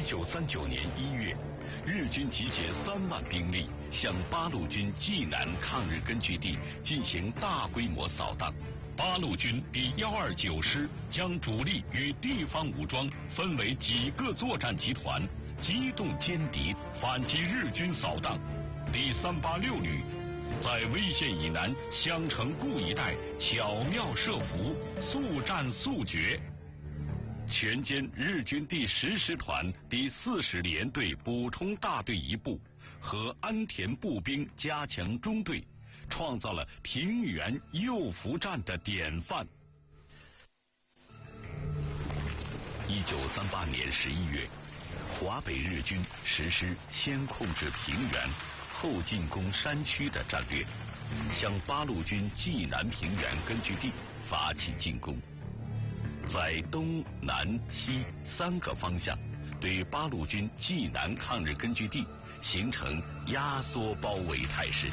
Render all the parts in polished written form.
1939年1月，日军集结3万兵力，向八路军济南抗日根据地进行大规模扫荡。八路军第129师将主力与地方武装分为几个作战集团，机动歼敌，反击日军扫荡。第386旅在威县以南襄城固一带巧妙设伏，速战速决。全歼日军第10师团第40联队补充大队一部和安田步兵加强中队，创造了平原诱伏战的典范。1938年11月，华北日军实施先控制平原，后进攻山区的战略，向八路军济南平原根据地发起进攻。在东南西3个方向对八路军济南抗日根据地形成压缩包围态势。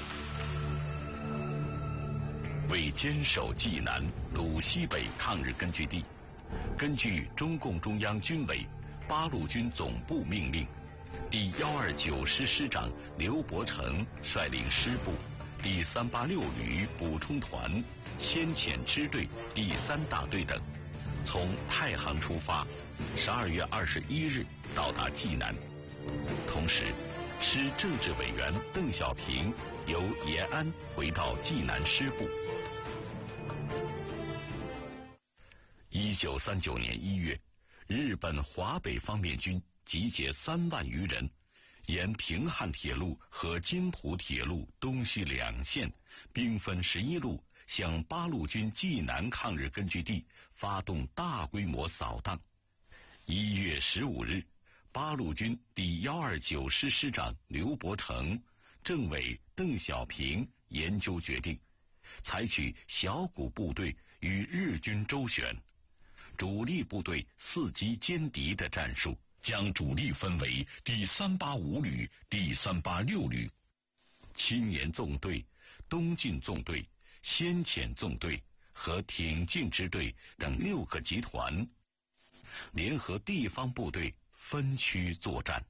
为坚守济南鲁西北抗日根据地，根据中共中央军委八路军总部命令，第129师师长刘伯承率领师部第386旅补充团、先遣支队第3大队等，从太行出发，12月21日到达济南。同时，师政治委员邓小平由延安回到济南师部。1939年1月，日本华北方面军集结3万余人，沿平汉铁路和津浦铁路东西2线，兵分11路，向八路军济南抗日根据地发动大规模扫荡。1月15日，八路军第129师师长刘伯承、政委邓小平研究决定，采取小股部队与日军周旋，主力部队伺机歼敌的战术，将主力分为第385旅、第386旅、青年纵队、东进纵队、先遣纵队和挺进支队等6个集团，联合地方部队分区作战。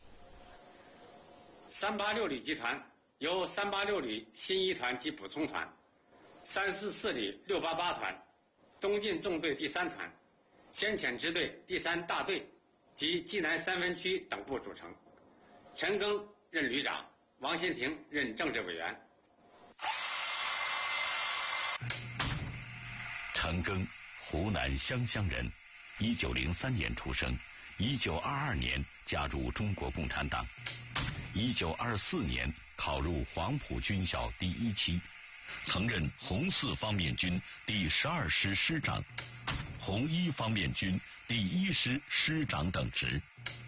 386旅集团由386旅新1团及补充团、344旅688团、东进纵队第3团、先遣支队第3大队及济南3分区等部组成。陈赓任旅长，王新亭任政治委员。 陈赓，湖南湘乡人，1903年出生，1922年加入中国共产党，1924年考入黄埔军校第1期，曾任红4方面军第12师师长、红1方面军第1师师长等职，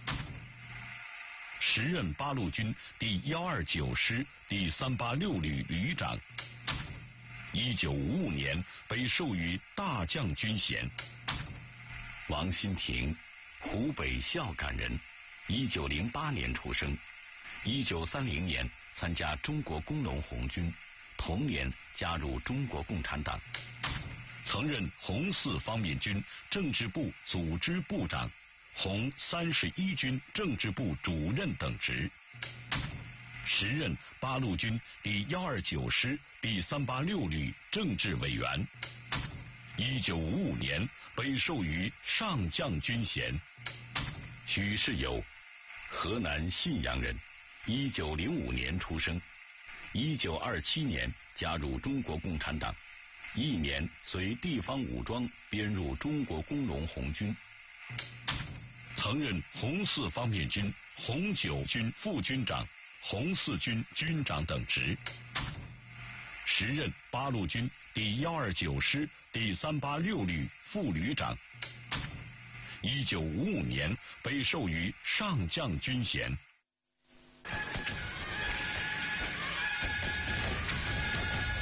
时任八路军第129师第386旅旅长。1955年被授予大将军衔。王新亭，湖北孝感人，1908年出生，1930年参加中国工农红军，同年加入中国共产党，曾任红4方面军政治部组织部长、红31军政治部主任等职，时任八路军第129师第386旅政治委员。1955年被授予上将军衔。许世友，河南信阳人，1905年出生，1927年加入中国共产党，1年随地方武装编入中国工农红军，曾任红4方面军红9军副军长、红4军军长等职，时任八路军第129师第386旅副旅长。1955年被授予上将军衔。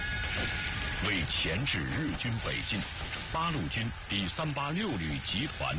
为钳制日军北进，八路军第386旅集团